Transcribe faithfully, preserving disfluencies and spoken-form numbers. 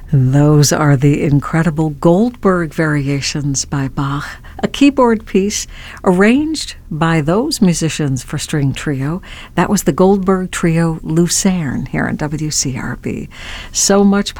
Those are the incredible Goldberg Variations by Bach, a keyboard piece arranged by those musicians for string trio. That was the Goldberg Trio Lucerne here on W C R B. So much